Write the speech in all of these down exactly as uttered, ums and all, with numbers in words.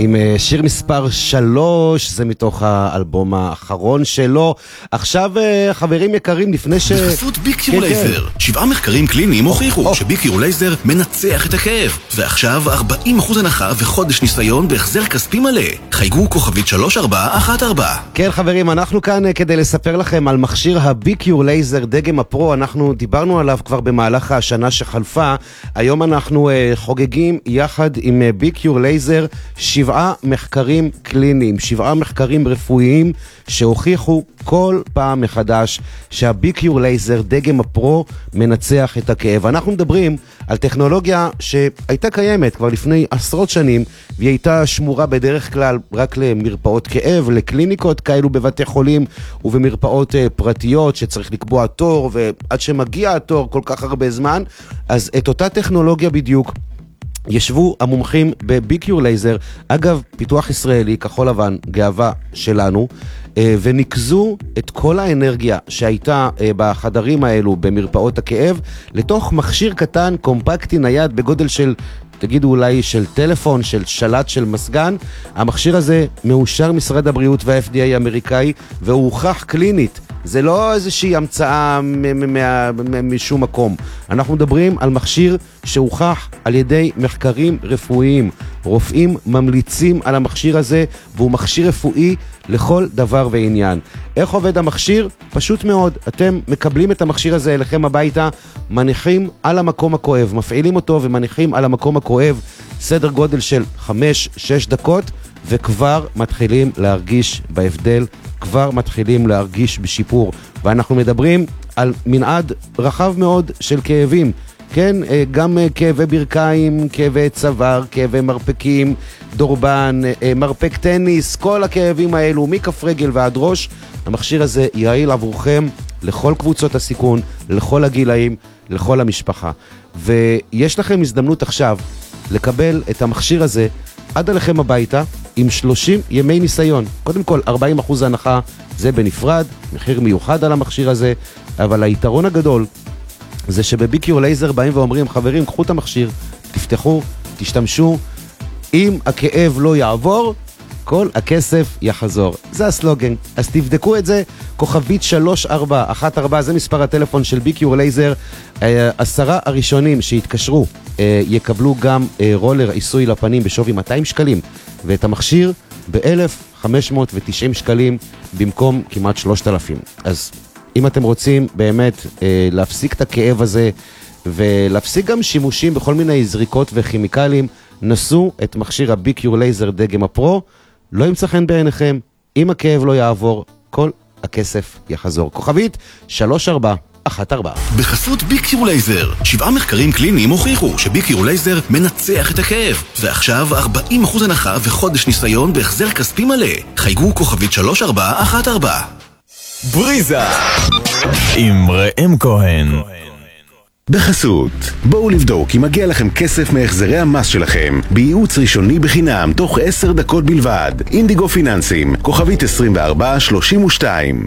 עם שיר מספר שלוש, זה מתוך האלבום האחרון שלו. עכשיו חברים יקרים, לפני ש... בחסות ביקיור לייזר, שבעה מחקרים קליניים הוכיחו שביקיור לייזר מנצח את הכאב, ועכשיו ארבעים אחוז הנחה וחודש ניסיון בהחזר כספי מלא. חייגו כוכבית שלוש ארבע אחת ארבע. כן חברים, אנחנו כאן כדי לספר לכם על מכשיר הביקיור לייזר דגם הפרו. אנחנו דיברנו עליו כבר במהלך השנה שחלפה. היום אנחנו חוגגים יחד עם ביקיור לייזר שבעה מחקרים קליניים, שבעה מחקרים רפואיים שהוכיחו כל פעם מחדש שהביקיור לייזר דגם הפרו מנצח את הכאב. אנחנו מדברים על טכנולוגיה שהייתה קיימת כבר לפני עשרות שנים, והיא הייתה שמורה בדרך כלל רק למרפאות כאב, לקליניקות כאלו בבתי חולים ובמרפאות פרטיות שצריך לקבוע תור, ועד שמגיע התור כל כך הרבה זמן. אז את אותה טכנולוגיה בדיוק ישבו המומחים בביקיור לייזר, אגב פיתוח ישראלי כחול לבן, גאווה שלנו, ונקזו את כל האנרגיה שהייתה בחדרים האלו במרפאות הכאב לתוך מכשיר קטן, קומפקטי, נייד, בגודל של, תגידו אולי של טלפון, של שלט, של מסגן. המכשיר הזה מאושר משרד הבריאות וה-אף די איי האמריקאי, והוא הוכח קלינית. זה לא איזושהי המצאה משום מקום. אנחנו מדברים על מכשיר שהוכח על ידי מחקרים רפואיים. רופאים ממליצים על המכשיר הזה, והוא מכשיר רפואי לכל דבר ועניין. איך עובד המכשיר? פשוט מאוד. אתם מקבלים את המכשיר הזה אליכם הביתה, מניחים על המקום הכואב, מפעילים אותו ומניחים על המקום הכואב סדר גודל של חמש שש דקות, וכבר מתחילים להרגיש בהבדל, כבר מתחילים להרגיש בשיפור. ואנחנו מדברים על מנעד רחב מאוד של כאבים, כן, גם כאבי ברכיים, כאבי צוואר, כאבי מרפקים, דורבן, מרפק טניס, כל הכאבים האלו מכף רגל ועד ראש. המכשיר הזה יעיל עבורכם לכל קבוצות הסיכון, לכל הגילאים, לכל המשפחה. ויש לכם הזדמנות עכשיו לקבל את המכשיר הזה עד עליכם הביתה עם שלושים ימי ניסיון. קודם כל ארבעים אחוז הנחה, זה בנפרד, מחיר מיוחד על המכשיר הזה, אבל היתרון הגדול זה שבביקיור לייזר באים ואומרים, חברים, קחו את המכשיר, תפתחו, תשתמשו, אם הכאב לא יעבור, כל הכסף יחזור. זה הסלוגן. אז תבדקו את זה, כוכבית שלוש ארבע אחת ארבע, זה מספר הטלפון של ביקיור לייזר. עשרה הראשונים שהתקשרו יקבלו גם רולר עיסוי לפנים בשווי מאתיים שקלים, ואת המכשיר ב-אלף חמש מאות ותשעים שקלים במקום כמעט שלושת אלפים. אז אם אתם רוצים באמת אה, להפסיק את הכאב הזה ולהפסיק גם שימושים בכל מיני זריקות וכימיקלים, נסו את מכשיר הביקיור לייזר דגם הפרו. לא ימצא חן בעיניכם, אם הכאב לא יעבור, כל הכסף יחזור. כוכבית שלוש ארבע אחת ארבע. בחסות ביקיור לייזר, שבעה מחקרים קליניים הוכיחו שביקיור לייזר מנצח את הכאב, ועכשיו ארבעים אחוז הנחה וחודש ניסיון בהחזר כספי מלא. חייגו כוכבית שלוש ארבע אחת ארבע. בריזה עם ראם כהן. בחסות, בואו לבדוק אם מגיע לכם כסף מהחזרי המס שלכם בייעוץ ראשוני בחינם תוך עשר דקות בלבד. אינדיגו פיננסים, כוכבית עשרים וארבע שלושים ושתיים.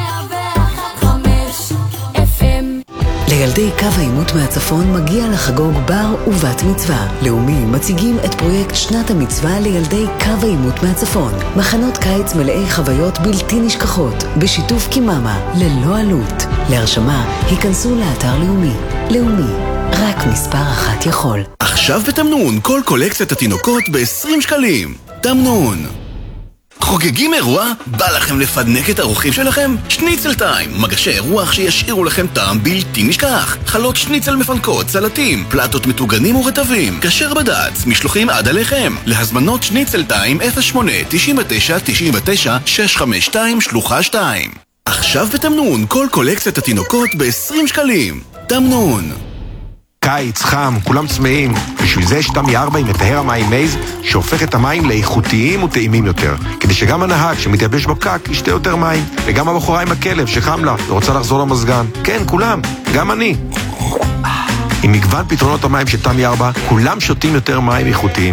לילדי קו העימות מהצפון מגיע לחגוג בר ובת מצווה. לאומי מציגים את פרויקט שנת המצווה לילדי קו העימות מהצפון. מחנות קיץ מלאי חוויות בלתי נשכחות, בשיתוף קיממה, ללא עלות. להרשמה, היכנסו לאתר לאומי. לאומי, רק מספר אחת יכול. עכשיו בתמנון, כל קולקציית התינוקות ב-עשרים שקלים. תמנון. חוגגים אירוע? בא לכם לפדנק את האורחים שלכם? שניצל טיים, מגשי אירוח שישאירו לכם טעם בלתי נשכח. חלות שניצל מפנקות, סלטים, פלטות מטוגנים ורטבים, כשר בד"ץ, משלוחים עד עליכם. להזמנות שניצל טיים אפס שמונה תשעים ותשע תשעים ותשע שש חמש שתיים שלוחה שתיים. עכשיו בתמנון, כל קולקציית התינוקות ב-עשרים שקלים. תמנון. קיץ חם, כולם צמאים. בשביל זה יש תמי ארבע עם מטהר המים מייז, שהופך את המים לאיכותיים וטעימים יותר, כדי שגם הנהג שמתייבש בפקק ישתה יותר מים, וגם הבחורה עם הכלב שחם לה ורוצה לחזור למזגן. כן, כולם, גם אני. עם מגוון פתרונות המים של תמי ארבע, כולם שותים יותר מים איכותיים.